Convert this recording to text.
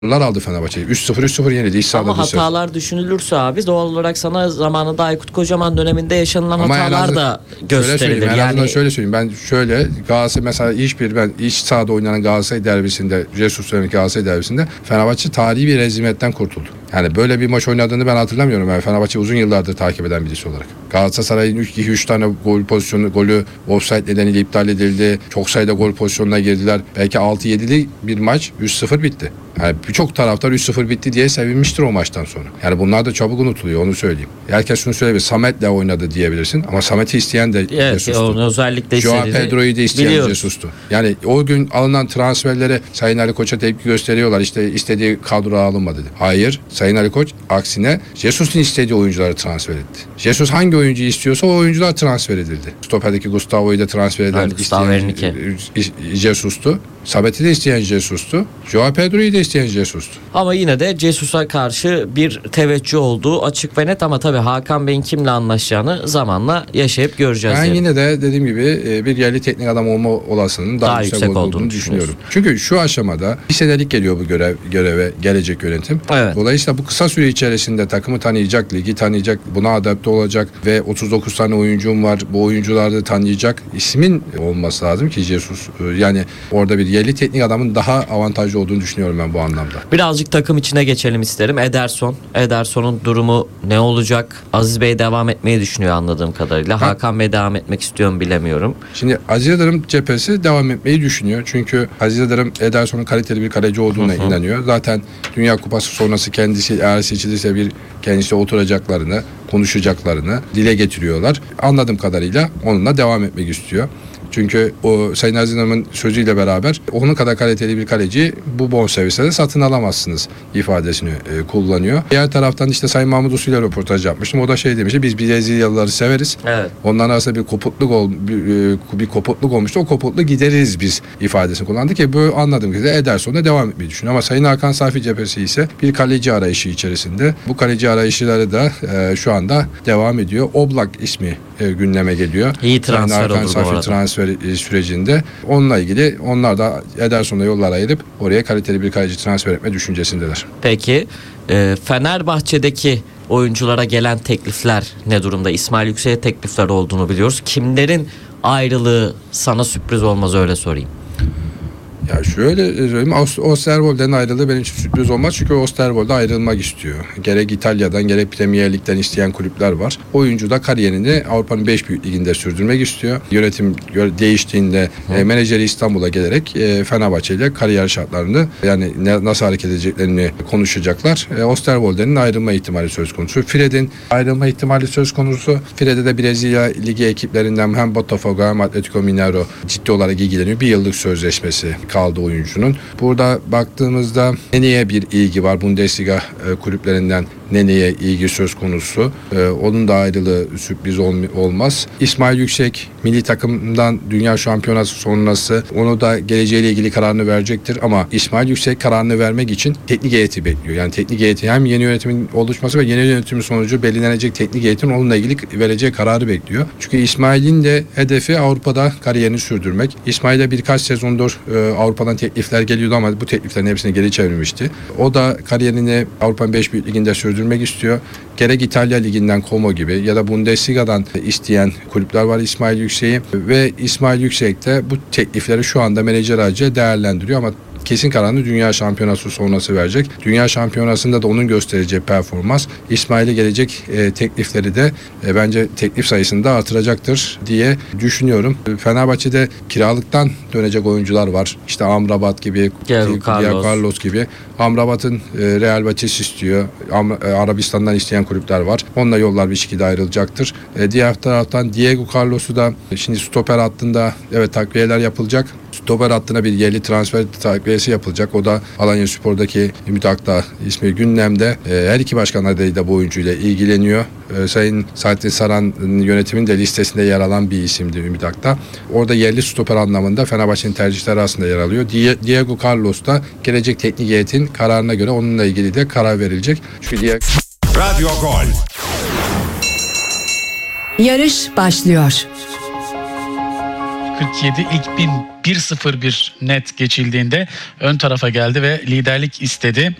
aldı Fenerbahçe'yi. 3-0 yenildi. İç sahada Ama hatalar düşünülürse abi doğal olarak sana zamanında Aykut Kocaman döneminde yaşanılan hatalar da gösterilir. Şöyle söyleyeyim. Ben şöyle Galatasaray mesela ben iç sahada oynanan Galatasaray derbisinde, Jesus dönemindeki Galatasaray derbisinde Fenerbahçe tarihi bir rezimetten kurtuldu. Yani böyle bir maç oynadığını ben hatırlamıyorum. Yani Fenerbahçe uzun yıllardır takip eden birisi olarak. Galatasaray'ın 3 tane golü offside nedeniyle iptal edildi. Çok sayıda gol pozisyonuna girdiler. Belki 6-7'li bir maç 3-0 bitti. Yani birçok taraftar 3-0 bitti diye sevinmiştir o maçtan sonra. Yani bunlar da çabuk unutuluyor, onu söyleyeyim. Herkes şunu söyleyebilir. Samet'le oynadı diyebilirsin ama Samet'i isteyen de Jesus'tu. Özellikle Joao Pedro'yu da isteyen Jesus'tu. Yani o gün alınan transferlere Sayın Ali Koç'a tepki gösteriyorlar. İşte istediği kadro alınmadı dedi. Hayır. Sayın Ali Koç aksine Jesus'un istediği oyuncuları transfer etti. Jesus hangi oyuncuyu istiyorsa o oyuncular transfer edildi. Stoper'deki Gustavo'yu da transfer eden Jesus'tu. Samet'i de isteyen Jesus'tu. Joao Pedro'yu da isteyen Jesus'tu. Ama yine de Jesus'a karşı bir teveccüh olduğu açık ve net ama tabii Hakan Bey'in kimle anlaşacağını zamanla yaşayıp göreceğiz. Ben yine de dediğim gibi bir yerli teknik adam olma olasılığının daha yüksek olduğunu düşünüyorum. Çünkü şu aşamada bir senelik geliyor bu göreve gelecek yönetim. Evet. Dolayısıyla bu kısa süre içerisinde takımı tanıyacak, ligi tanıyacak, buna adapte olacak ve 39 tane oyuncum var. Bu oyuncuları da tanıyacak ismin olması lazım ki Jesus yani orada bir yerli teknik adamın daha avantajlı olduğunu düşünüyorum ben bu anlamda. Birazcık takım içine geçelim isterim. Ederson'un durumu ne olacak? Aziz Bey devam etmeyi düşünüyor anladığım kadarıyla. Hakan Bey devam etmek istiyor mu bilemiyorum. Şimdi Aziz Yıldırım cephesi devam etmeyi düşünüyor. Çünkü Aziz Yıldırım Ederson'un kaliteli bir kaleci olduğuna inanıyor. Zaten Dünya Kupası sonrası kendisi eğer seçilirse kendisi oturacaklarını, konuşacaklarını dile getiriyorlar. Anladığım kadarıyla onunla devam etmek istiyor. Çünkü o Sayın Aziz Yıldırım'ın sözüyle beraber onun kadar kaliteli bir kaleci bu bonservisle de satın alamazsınız ifadesini kullanıyor. Diğer taraftan işte Sayın Mahmut Uslu ile röportaj yapmıştım. O da demişti, biz Brezilyalıları severiz. Evet. Onların arasında bir kopukluk olmuştu. O kopukluğu gideriz biz ifadesini kullandı ki bu anladığım kadarıyla Ederson'da devam etmeyi düşünüyor. Ama Sayın Hakan Safi cephesi ise bir kaleci arayışı içerisinde. Bu kaleci arayışları da şu anda devam ediyor. Oblak ismi gündeme geliyor. İyi transfer Hakan olur Safi bu arada. Transfer sürecinde onunla ilgili onlar da Ederson'la yollar ayırıp oraya kaliteli bir kaleci transfer etme düşüncesindeler. Peki Fenerbahçe'deki oyunculara gelen teklifler ne durumda? İsmail Yüksek'e teklifler olduğunu biliyoruz. Kimlerin ayrılığı sana sürpriz olmaz, öyle sorayım. Ya şöyle söyleyeyim, Osterwolde'den ayrıldığı benim için sürpriz olmaz çünkü Osterwolde ayrılmak istiyor. Gerek İtalya'dan gerek Premier Lig'den isteyen kulüpler var. Oyuncu da kariyerini Avrupa'nın 5 büyük liginde sürdürmek istiyor. Yönetim değiştiğinde menajeri İstanbul'a gelerek Fenerbahçe ile kariyer şartlarını yani nasıl hareket edeceklerini konuşacaklar. Osterwolde'nin ayrılma ihtimali söz konusu. Fred'in ayrılma ihtimali söz konusu. Fred'e de Brezilya Ligi ekiplerinden hem Botafogo hem Atletico Mineiro ciddi olarak ilgileniyor. Bir yıllık sözleşmesi kaldı oyuncunun. Burada baktığımızda Nene'ye bir ilgi var. Bundesliga kulüplerinden Nene'ye ilgi söz konusu. Onun da ayrılığı sürpriz olmaz. İsmail Yüksek milli takımdan Dünya Şampiyonası sonrası onu da geleceğiyle ilgili kararını verecektir ama İsmail Yüksek kararını vermek için teknik heyeti bekliyor. Yani teknik heyeti hem yeni yönetimin oluşması ve yeni yönetimin sonucu belirlenecek teknik heyetin onunla ilgili vereceği kararı bekliyor. Çünkü İsmail'in de hedefi Avrupa'da kariyerini sürdürmek. İsmail'e birkaç sezondur Avrupa'dan teklifler geliyordu ama bu tekliflerin hepsini geri çevirmişti. O da kariyerini Avrupa'nın 5 büyük liginde sürdürmek istiyor. Gerek İtalya Ligi'nden Como gibi ya da Bundesliga'dan isteyen kulüpler var İsmail Yüksek'i ve İsmail Yüksek de bu teklifleri şu anda menajer aracı değerlendiriyor ama kesin kararını Dünya Şampiyonası sonrası verecek. Dünya Şampiyonası'nda da onun göstereceği performans İsmail'e gelecek teklifleri de bence teklif sayısını da artıracaktır diye düşünüyorum. Fenerbahçe'de kiralıktan dönecek oyuncular var. İşte Amrabat gibi, Diego Carlos gibi. Amrabat'ın Real Betis istiyor. Arabistan'dan isteyen kulüpler var. Onunla yollar bir şekilde ayrılacaktır. Diğer taraftan Diego Carlos'u da şimdi stoper hattında evet takviyeler yapılacak. Stoper hattına bir yerli transfer takviyesi yapılacak. O da Alanyaspor'daki Ümit Akdağ ismi gündemde. Her iki başkan adayı da bu oyuncuyla ilgileniyor. Sayın Saadettin Saran yönetimin de listesinde yer alan bir isimdi Ümit Akdağ. Orada yerli stoper anlamında Fenerbahçe'nin tercihleri arasında yer alıyor. Diego Carlos da gelecek teknik heyetin kararına göre onunla ilgili de karar verilecek. Çünkü Radyo Gol. Yarış başlıyor. 1.47 ilk 1.01 net geçildiğinde ön tarafa geldi ve liderlik istedi.